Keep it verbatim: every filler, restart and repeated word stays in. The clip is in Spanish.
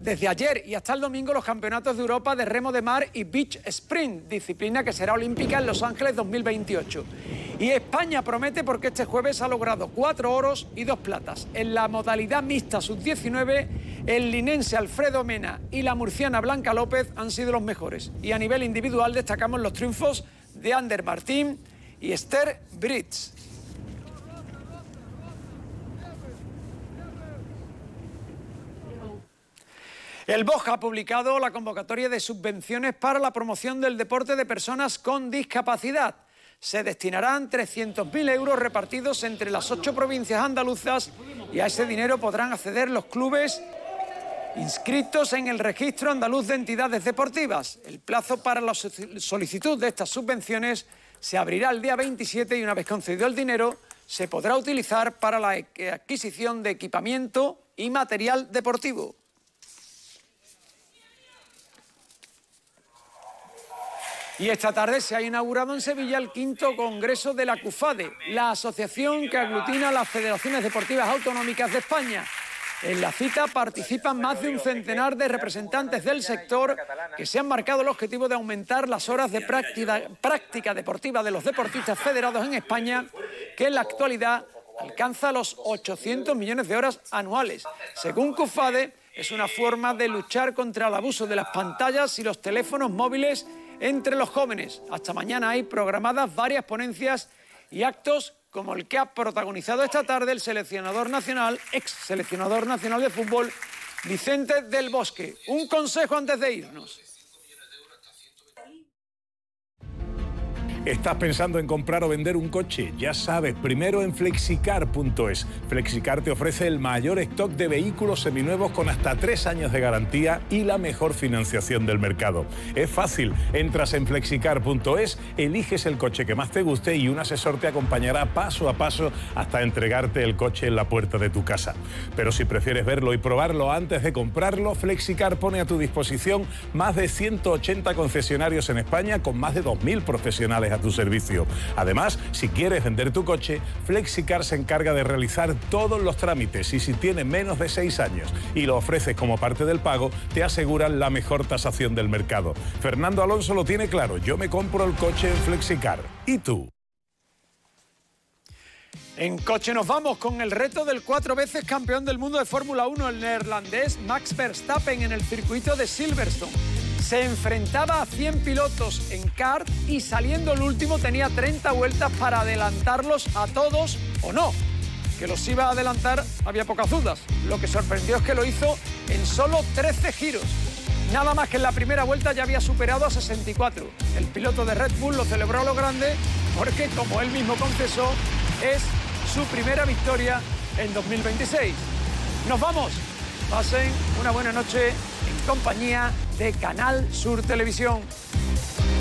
Desde ayer y hasta el domingo los campeonatos de Europa de remo de mar y beach sprint, disciplina que será olímpica en Los Ángeles dos mil veintiocho. Y España promete porque este jueves ha logrado cuatro oros y dos platas. En la modalidad mixta sub diecinueve, el linense Alfredo Mena y la murciana Blanca López han sido los mejores. Y a nivel individual destacamos los triunfos de Ander Martín y Esther Brits. El BOJ ha publicado la convocatoria de subvenciones para la promoción del deporte de personas con discapacidad. Se destinarán trescientos mil euros repartidos entre las ocho provincias andaluzas y a ese dinero podrán acceder los clubes inscritos en el Registro Andaluz de Entidades Deportivas. El plazo para la solicitud de estas subvenciones se abrirá el día veintisiete y una vez concedido el dinero se podrá utilizar para la adquisición de equipamiento y material deportivo. Y esta tarde se ha inaugurado en Sevilla el quinto congreso de la CUFADE, la asociación que aglutina a las federaciones deportivas autonómicas de España. En la cita participan más de un centenar de representantes del sector que se han marcado el objetivo de aumentar las horas de práctica, práctica deportiva de los deportistas federados en España, que en la actualidad alcanza los ochocientos millones de horas anuales. Según CUFADE, es una forma de luchar contra el abuso de las pantallas y los teléfonos móviles entre los jóvenes. Hasta mañana hay programadas varias ponencias y actos como el que ha protagonizado esta tarde el seleccionador nacional, ex seleccionador nacional de fútbol, Vicente del Bosque. Un consejo antes de irnos. ¿Estás pensando en comprar o vender un coche? Ya sabes, primero en Flexicar punto es. Flexicar te ofrece el mayor stock de vehículos seminuevos con hasta tres años de garantía y la mejor financiación del mercado. Es fácil, entras en Flexicar punto es, eliges el coche que más te guste y un asesor te acompañará paso a paso hasta entregarte el coche en la puerta de tu casa. Pero si prefieres verlo y probarlo antes de comprarlo, Flexicar pone a tu disposición más de ciento ochenta concesionarios en España con más de dos mil profesionales a tu servicio. Además, si quieres vender tu coche, Flexicar se encarga de realizar todos los trámites y si tienes menos de seis años y lo ofreces como parte del pago, te aseguran la mejor tasación del mercado. Fernando Alonso lo tiene claro, yo me compro el coche en Flexicar. ¿Y tú? En coche nos vamos con el reto del cuatro veces campeón del mundo de Fórmula uno, el neerlandés Max Verstappen, en el circuito de Silverstone. Se enfrentaba a cien pilotos en kart y saliendo el último tenía treinta vueltas para adelantarlos a todos o no. Que los iba a adelantar había pocas dudas. Lo que sorprendió es que lo hizo en solo trece giros. Nada más que en la primera vuelta ya había superado a sesenta y cuatro. El piloto de Red Bull lo celebró a lo grande porque, como él mismo confesó, es su primera victoria en dos mil veintiséis. ¡Nos vamos! Pasen una buena noche en compañía de Canal Sur Televisión.